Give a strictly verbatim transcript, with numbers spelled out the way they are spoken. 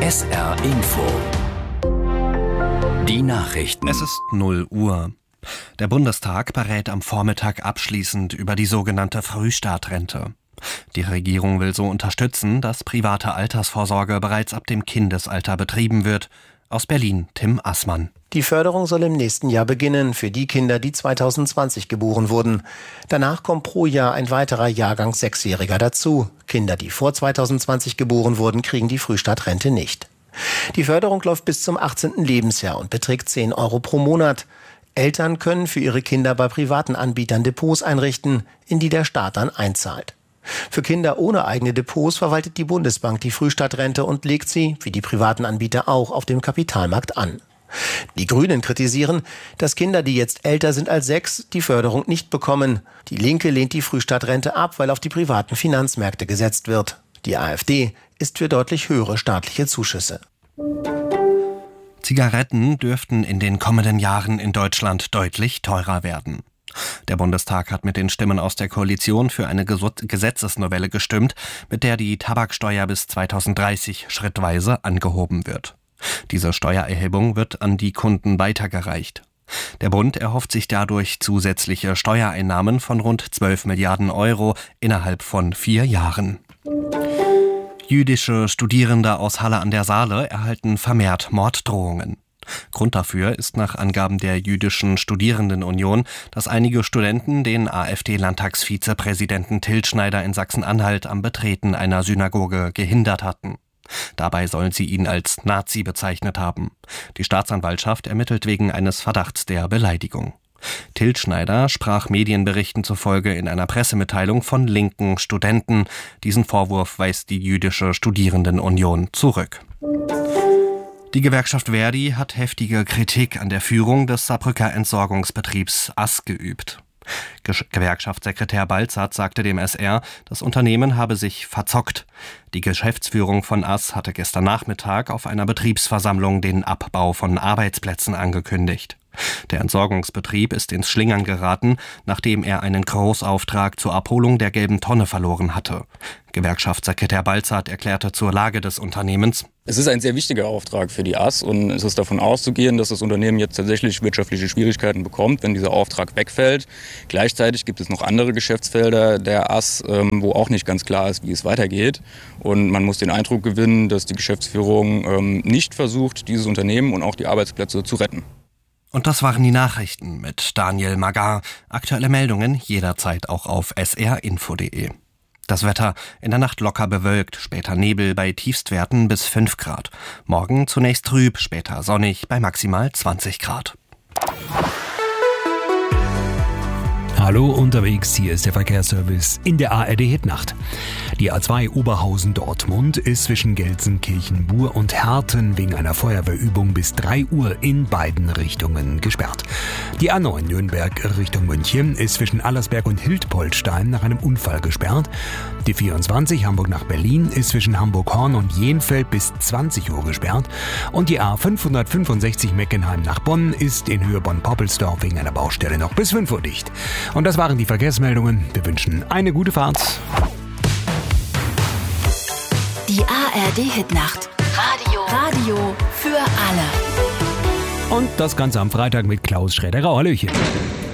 S R Info. Die Nachrichten. Es ist null Uhr. Der Bundestag berät am Vormittag abschließend über die sogenannte Frühstartrente. Die Regierung will so unterstützen, dass private Altersvorsorge bereits ab dem Kindesalter betrieben wird. Aus Berlin, Tim Assmann. Die Förderung soll im nächsten Jahr beginnen für die Kinder, die zweitausendzwanzig geboren wurden. Danach kommt pro Jahr ein weiterer Jahrgang Sechsjähriger dazu. Kinder, die vor zweitausendzwanzig geboren wurden, kriegen die Frühstartrente nicht. Die Förderung läuft bis zum achtzehnten Lebensjahr und beträgt zehn Euro pro Monat. Eltern können für ihre Kinder bei privaten Anbietern Depots einrichten, in die der Staat dann einzahlt. Für Kinder ohne eigene Depots verwaltet die Bundesbank die Frühstartrente und legt sie, wie die privaten Anbieter auch, auf dem Kapitalmarkt an. Die Grünen kritisieren, dass Kinder, die jetzt älter sind als sechs, die Förderung nicht bekommen. Die Linke lehnt die Frühstartrente ab, weil auf die privaten Finanzmärkte gesetzt wird. Die AfD ist für deutlich höhere staatliche Zuschüsse. Zigaretten dürften in den kommenden Jahren in Deutschland deutlich teurer werden. Der Bundestag hat mit den Stimmen aus der Koalition für eine Gesetzesnovelle gestimmt, mit der die Tabaksteuer bis zweitausenddreißig schrittweise angehoben wird. Diese Steuererhebung wird an die Kunden weitergereicht. Der Bund erhofft sich dadurch zusätzliche Steuereinnahmen von rund zwölf Milliarden Euro innerhalb von vier Jahren. Jüdische Studierende aus Halle an der Saale erhalten vermehrt Morddrohungen. Grund dafür ist nach Angaben der Jüdischen Studierendenunion, dass einige Studenten den AfD-Landtagsvizepräsidenten Til Schneider in Sachsen-Anhalt am Betreten einer Synagoge gehindert hatten. Dabei sollen sie ihn als Nazi bezeichnet haben. Die Staatsanwaltschaft ermittelt wegen eines Verdachts der Beleidigung. Til Schneider sprach Medienberichten zufolge in einer Pressemitteilung von linken Studenten. Diesen Vorwurf weist die Jüdische Studierendenunion zurück. Die Gewerkschaft Verdi hat heftige Kritik an der Führung des Saarbrücker Entsorgungsbetriebs A S geübt. Gewerkschaftssekretär Balzert sagte dem S R, das Unternehmen habe sich verzockt. Die Geschäftsführung von A S hatte gestern Nachmittag auf einer Betriebsversammlung den Abbau von Arbeitsplätzen angekündigt. Der Entsorgungsbetrieb ist ins Schlingern geraten, nachdem er einen Großauftrag zur Abholung der gelben Tonne verloren hatte. Gewerkschaftssekretär Balzert erklärte zur Lage des Unternehmens: Es ist ein sehr wichtiger Auftrag für die A S und es ist davon auszugehen, dass das Unternehmen jetzt tatsächlich wirtschaftliche Schwierigkeiten bekommt, wenn dieser Auftrag wegfällt. Gleichzeitig gibt es noch andere Geschäftsfelder der A S, wo auch nicht ganz klar ist, wie es weitergeht. Und man muss den Eindruck gewinnen, dass die Geschäftsführung nicht versucht, dieses Unternehmen und auch die Arbeitsplätze zu retten. Und das waren die Nachrichten mit Daniel Magar. Aktuelle Meldungen jederzeit auch auf s r info punkt d e. Das Wetter: in der Nacht locker bewölkt, später Nebel bei Tiefstwerten bis fünf Grad. Morgen zunächst trüb, später sonnig bei maximal zwanzig Grad. Hallo unterwegs, hier ist der Verkehrsservice in der A R D-Hitnacht. Die A zwei Oberhausen-Dortmund ist zwischen Gelsenkirchen-Bur und Herten wegen einer Feuerwehrübung bis drei Uhr in beiden Richtungen gesperrt. Die A neun Nürnberg Richtung München ist zwischen Allersberg und Hildpoltstein nach einem Unfall gesperrt. Die vierundzwanzig Hamburg nach Berlin ist zwischen Hamburg-Horn und Jenfeld bis zwanzig Uhr gesperrt. Und die A fünfhundertfünfundsechzig Meckenheim nach Bonn ist in Höhe Bonn-Poppelsdorf wegen einer Baustelle noch bis fünf Uhr dicht. Und das waren die Verkehrsmeldungen. Wir wünschen eine gute Fahrt. Die A R D-Hitnacht. Radio. Radio für alle. Und das Ganze am Freitag mit Klaus Schroeder. Hallöchen.